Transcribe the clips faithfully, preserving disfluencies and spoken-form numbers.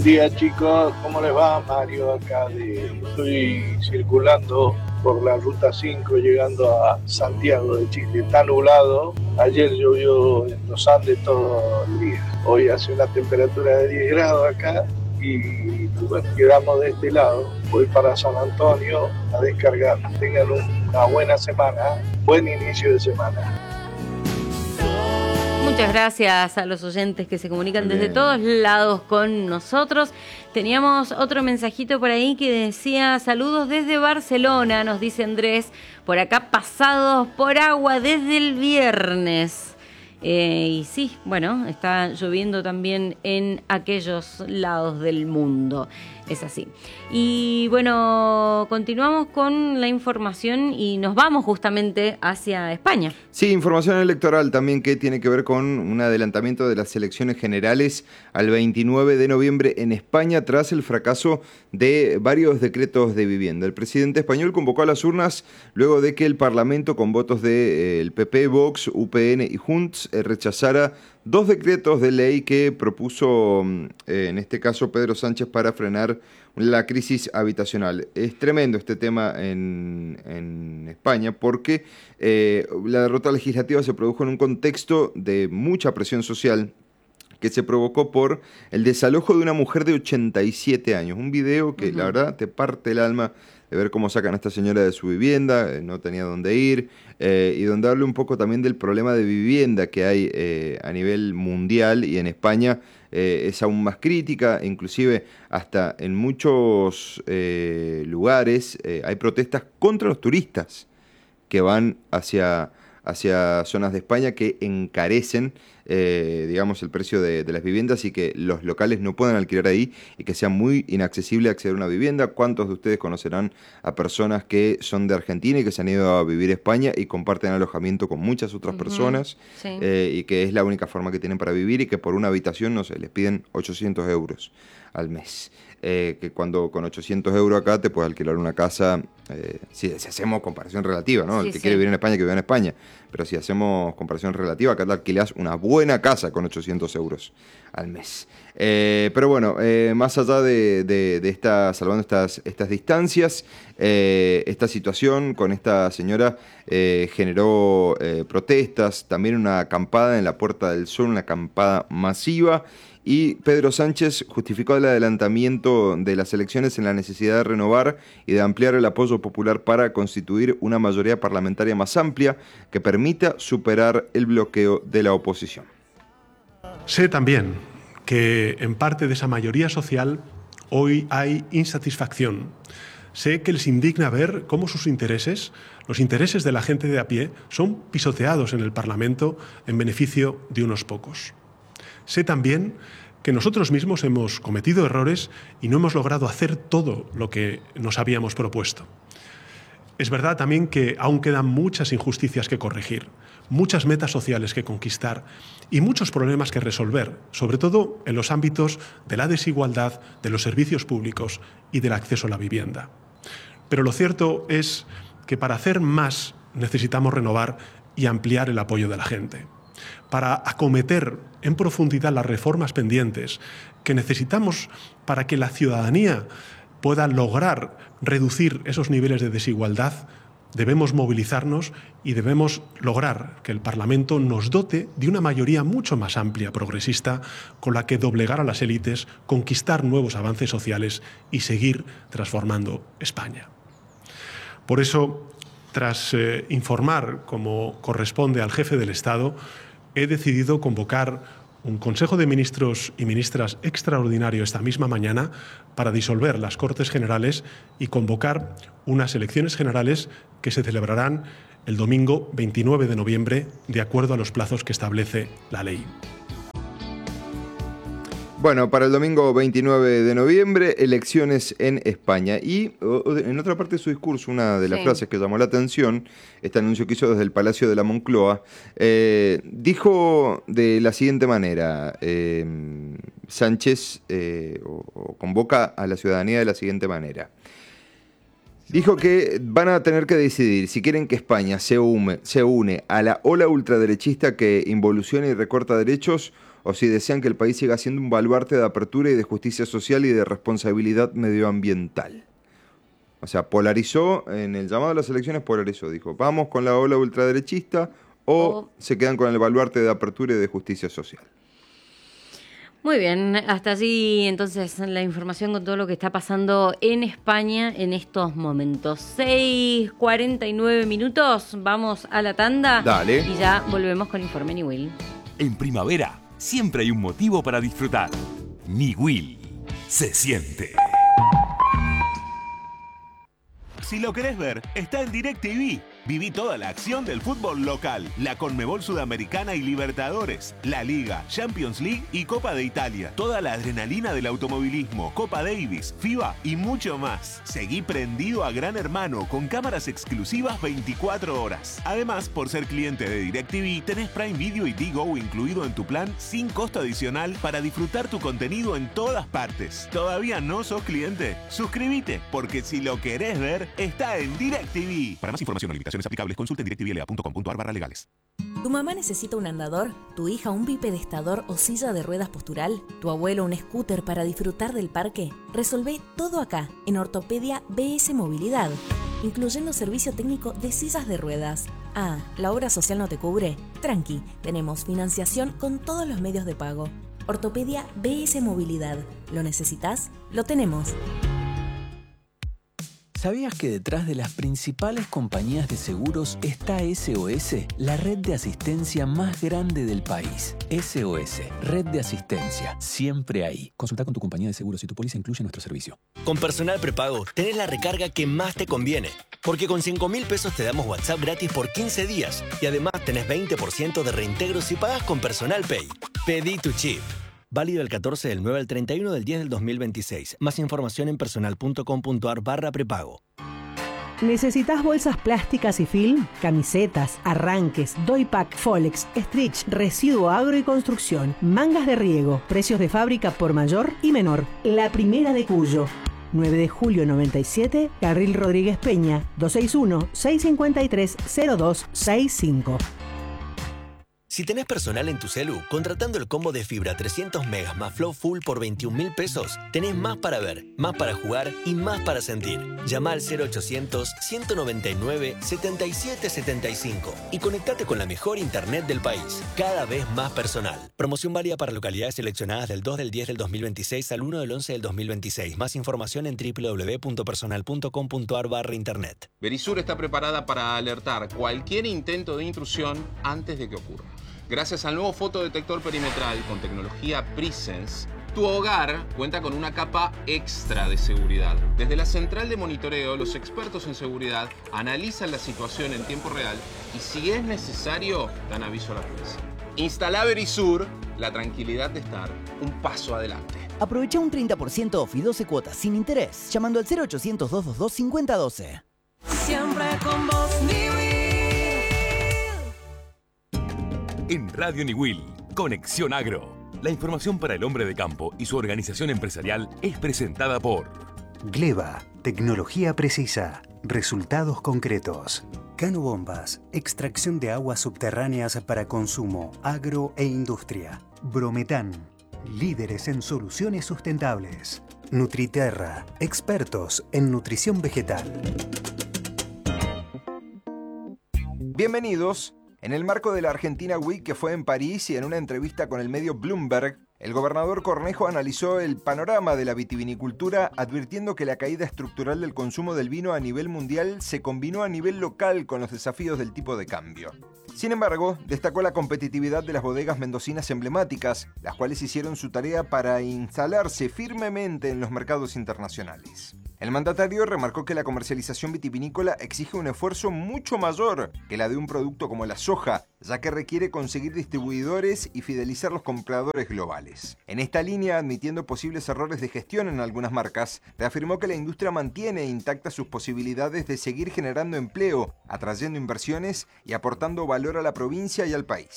Día chicos, ¿cómo les va? Mario acá de, estoy circulando por la ruta cinco llegando a Santiago de Chile. Está nublado, ayer llovió en los Andes todo el día. Hoy hace una temperatura de diez grados acá y bueno, quedamos de este lado. Voy para San Antonio a descargar. Tengan una buena semana, buen inicio de semana. Muchas gracias a los oyentes que se comunican desde todos lados con nosotros. Teníamos otro mensajito por ahí que decía: saludos desde Barcelona, nos dice Andrés, por acá pasados por agua desde el viernes. Eh, y sí, bueno, está lloviendo también en aquellos lados del mundo. Es así. Y bueno, continuamos con la información y nos vamos justamente hacia España. Sí, información electoral también que tiene que ver con un adelantamiento de las elecciones generales al veintinueve de noviembre en España tras el fracaso de varios decretos de vivienda. El presidente español convocó a las urnas luego de que el Parlamento, con votos del eh, P P, Vox, U P N y Junts, eh, rechazara dos decretos de ley que propuso, eh, en este caso, Pedro Sánchez para frenar la crisis habitacional. Es tremendo este tema en, en España porque eh, la derrota legislativa se produjo en un contexto de mucha presión social que se provocó por el desalojo de una mujer de ochenta y siete años. Un video que, uh-huh, la verdad te parte el alma de ver cómo sacan a esta señora de su vivienda, eh, no tenía dónde ir, eh, y donde habla un poco también del problema de vivienda que hay eh, a nivel mundial, y en España eh, es aún más crítica, inclusive hasta en muchos eh, lugares eh, hay protestas contra los turistas que van hacia, hacia zonas de España que encarecen Eh, digamos, el precio de, de las viviendas y que los locales no puedan alquilar ahí y que sea muy inaccesible acceder a una vivienda. ¿Cuántos de ustedes conocerán a personas que son de Argentina y que se han ido a vivir a España y comparten alojamiento con muchas otras uh-huh, personas sí. eh, y que es la única forma que tienen para vivir y que por una habitación, no sé, les piden ochocientos euros al mes? Eh, que cuando con ochocientos euros acá te puedes alquilar una casa, eh, si, si hacemos comparación relativa, ¿no? Sí, el que sí. quiere vivir en España, que vive en España, pero si hacemos comparación relativa, acá te alquilás una buena casa con ochocientos euros al mes. Eh, pero bueno, eh, más allá de, de, de esta, salvando estas, estas distancias, eh, esta situación con esta señora eh, generó eh, protestas, también una acampada en la Puerta del Sol, una acampada masiva. Y Pedro Sánchez justificó el adelantamiento de las elecciones en la necesidad de renovar y de ampliar el apoyo popular para constituir una mayoría parlamentaria más amplia que permita superar el bloqueo de la oposición. Sé también que en parte de esa mayoría social hoy hay insatisfacción. Sé que les indigna ver cómo sus intereses, los intereses de la gente de a pie, son pisoteados en el Parlamento en beneficio de unos pocos. Sé también que nosotros mismos hemos cometido errores y no hemos logrado hacer todo lo que nos habíamos propuesto. Es verdad también que aún quedan muchas injusticias que corregir, muchas metas sociales que conquistar y muchos problemas que resolver, sobre todo en los ámbitos de la desigualdad, de los servicios públicos y del acceso a la vivienda. Pero lo cierto es que para hacer más necesitamos renovar y ampliar el apoyo de la gente. Para acometer en profundidad las reformas pendientes que necesitamos para que la ciudadanía pueda lograr reducir esos niveles de desigualdad, debemos movilizarnos y debemos lograr que el Parlamento nos dote de una mayoría mucho más amplia, progresista, con la que doblegar a las élites, conquistar nuevos avances sociales y seguir transformando España. Por eso, tras eh, informar, como corresponde al jefe del Estado, he decidido convocar un Consejo de Ministros y Ministras extraordinario esta misma mañana para disolver las Cortes Generales y convocar unas elecciones generales que se celebrarán el domingo veintinueve de noviembre, de acuerdo a los plazos que establece la ley. Bueno, para el domingo veintinueve de noviembre, elecciones en España. Y en otra parte de su discurso, una de las sí. frases que llamó la atención, este anuncio que hizo desde el Palacio de la Moncloa, eh, dijo de la siguiente manera, eh, Sánchez eh, o, o convoca a la ciudadanía de la siguiente manera. Dijo que van a tener que decidir si quieren que España se une, se une a la ola ultraderechista que involuciona y recorta derechos, o si desean que el país siga siendo un baluarte de apertura y de justicia social y de responsabilidad medioambiental. O sea, polarizó, en el llamado a las elecciones polarizó, dijo, vamos con la ola ultraderechista o oh. se quedan con el baluarte de apertura y de justicia social. Muy bien, hasta allí entonces la información con todo lo que está pasando en España en estos momentos. seis cuarenta y nueve minutos, vamos a la tanda. Dale. Y ya volvemos con Informe Niwil. En primavera siempre hay un motivo para disfrutar. Niwil se siente. Si lo querés ver, está en DirecTV. Viví toda la acción del fútbol local, la Conmebol Sudamericana y Libertadores, la Liga, Champions League y Copa de Italia. Toda la adrenalina del automovilismo, Copa Davis, FIBA y mucho más. Seguí prendido a Gran Hermano con cámaras exclusivas veinticuatro horas. Además, por ser cliente de DirecTV, tenés Prime Video y Digo incluido en tu plan sin costo adicional para disfrutar tu contenido en todas partes. ¿Todavía no sos cliente? Suscríbete, porque si lo querés ver, está en DirecTV. Para más información o limitaciones aplicables, consulta en directivl punto com punto a r barra legales. ¿Tu mamá necesita un andador? ¿Tu hija un bipedestador o silla de ruedas postural? ¿Tu abuelo un scooter para disfrutar del parque? Resolvé todo acá, en Ortopedia B S Movilidad, incluyendo servicio técnico de sillas de ruedas. Ah, ¿la obra social no te cubre? Tranqui, tenemos financiación con todos los medios de pago. Ortopedia B S Movilidad. ¿Lo necesitas? Lo tenemos. ¿Sabías que detrás de las principales compañías de seguros está S O S, la red de asistencia más grande del país? S O S, red de asistencia, siempre ahí. Consulta con tu compañía de seguros si tu póliza incluye nuestro servicio. Con Personal Prepago tenés la recarga que más te conviene, porque con cinco mil pesos te damos WhatsApp gratis por quince días y además tenés veinte por ciento de reintegro si pagas con Personal Pay. Pedí tu chip. Válido del catorce del nueve al treinta y uno del diez del dos mil veintiséis. Más información en personal punto com punto a r barra prepago. ¿Necesitas bolsas plásticas y film? Camisetas, arranques, doypack, folex, stretch, residuo agro y construcción, mangas de riego, precios de fábrica por mayor y menor. La primera de Cuyo. nueve de julio noventa y siete, Carril Rodríguez Peña, dos seis uno, seis cinco tres, cero dos seis cinco. Si tenés Personal en tu celu, contratando el combo de fibra trescientos megas más Flow Full por veintiún mil pesos, tenés más para ver, más para jugar y más para sentir. Llama al cero ochocientos, ciento noventa y nueve, setenta y siete setenta y cinco y conectate con la mejor internet del país. Cada vez más personal. Promoción válida para localidades seleccionadas del dos del diez del dos mil veintiséis al uno del once del dos mil veintiséis. Más información en doble u doble u doble u punto personal punto com punto a r barra internet. Verisur está preparada para alertar cualquier intento de intrusión antes de que ocurra. Gracias al nuevo fotodetector perimetral con tecnología Presence, tu hogar cuenta con una capa extra de seguridad. Desde la central de monitoreo, los expertos en seguridad analizan la situación en tiempo real y si es necesario, dan aviso a la policía. Instala Verisur, la tranquilidad de estar un paso adelante. Aprovecha un treinta por ciento off y doce cuotas sin interés llamando al cero ochocientos, doscientos veintidós, cincuenta doce. Siempre con vos, Niwil. En Radio Niwil, Conexión Agro. La información para el hombre de campo y su organización empresarial es presentada por Gleba, tecnología precisa, resultados concretos. Cano Bombas, extracción de aguas subterráneas para consumo, agro e industria. Brometán, líderes en soluciones sustentables. Nutriterra, expertos en nutrición vegetal. Bienvenidos. En el marco de la Argentina Week que fue en París y en una entrevista con el medio Bloomberg, el gobernador Cornejo analizó el panorama de la vitivinicultura, advirtiendo que la caída estructural del consumo del vino a nivel mundial se combinó a nivel local con los desafíos del tipo de cambio. Sin embargo, destacó la competitividad de las bodegas mendocinas emblemáticas, las cuales hicieron su tarea para instalarse firmemente en los mercados internacionales. El mandatario remarcó que la comercialización vitivinícola exige un esfuerzo mucho mayor que la de un producto como la soja, ya que requiere conseguir distribuidores y fidelizar los compradores globales. En esta línea, admitiendo posibles errores de gestión en algunas marcas, reafirmó que la industria mantiene intactas sus posibilidades de seguir generando empleo, atrayendo inversiones y aportando valor a la provincia y al país.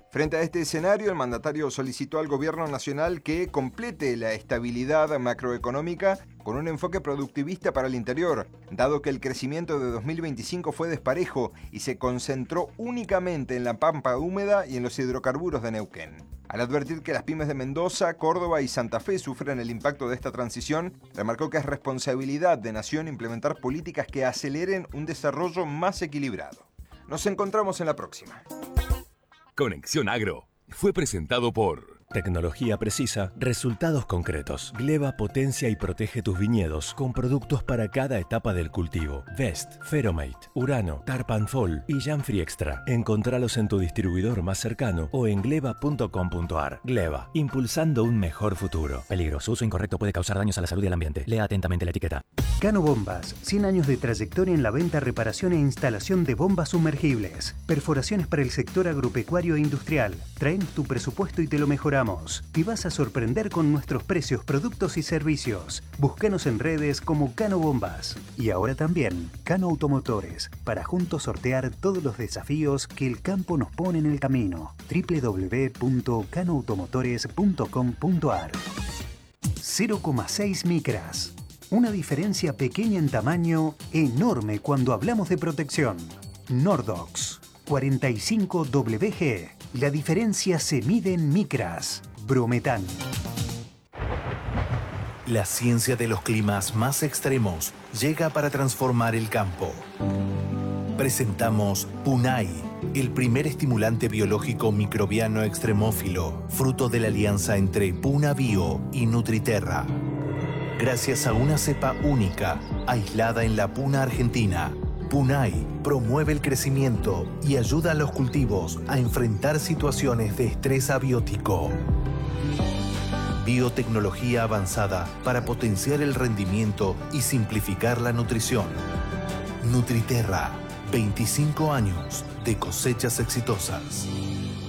Frente a este escenario, el mandatario solicitó al gobierno nacional que complete la estabilidad macroeconómica con un enfoque productivista para el interior, dado que el crecimiento de dos mil veinticinco fue desparejo y se concentró únicamente en la pampa húmeda y en los hidrocarburos de Neuquén. Al advertir que las pymes de Mendoza, Córdoba y Santa Fe sufren el impacto de esta transición, remarcó que es responsabilidad de Nación implementar políticas que aceleren un desarrollo más equilibrado. Nos encontramos en la próxima. Conexión Agro fue presentado por Tecnología precisa, resultados concretos. Gleva potencia y protege tus viñedos con productos para cada etapa del cultivo. Vest, Feromate, Urano, Tarpanfol y Janfree Extra. Encontralos en tu distribuidor más cercano o en gleva punto com punto ar. Gleva, impulsando un mejor futuro. Peligro, su uso incorrecto puede causar daños a la salud y al ambiente. Lea atentamente la etiqueta. Cano Bombas, cien años de trayectoria en la venta, reparación e instalación de bombas sumergibles. Perforaciones para el sector agropecuario e industrial. Traen tu presupuesto y te lo mejoramos. Te vas a sorprender con nuestros precios, productos y servicios. Búscanos en redes como Cano Bombas. Y ahora también Cano Automotores, para juntos sortear todos los desafíos que el campo nos pone en el camino. doble u doble u doble u punto cano automotores punto com punto ar. cero coma seis micras. Una diferencia pequeña en tamaño, enorme cuando hablamos de protección. Nordox cuarenta y cinco W G. La diferencia se mide en micras. Brometan. La ciencia de los climas más extremos llega para transformar el campo. Presentamos Punai, el primer estimulante biológico microbiano extremófilo, fruto de la alianza entre Puna Bio y Nutriterra. Gracias a una cepa única, aislada en la Puna Argentina, Punai promueve el crecimiento y ayuda a los cultivos a enfrentar situaciones de estrés abiótico. Biotecnología avanzada para potenciar el rendimiento y simplificar la nutrición. Nutriterra, veinticinco años de cosechas exitosas.